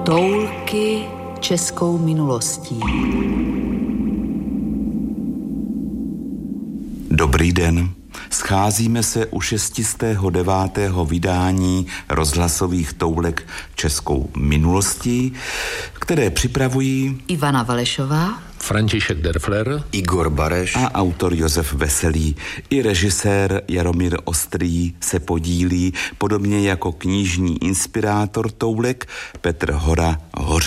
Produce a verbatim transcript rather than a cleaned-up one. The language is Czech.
Toulky českou minulostí. Dobrý den. Scházíme se u šestistého devátého vydání rozhlasových toulek českou minulostí, které připravují Ivana Valešová, František Derfler, Igor Bareš a autor Josef Veselý. I režisér Jaromír Ostrý se podílí, podobně jako knižní inspirátor toulek Petr Hora Hoř.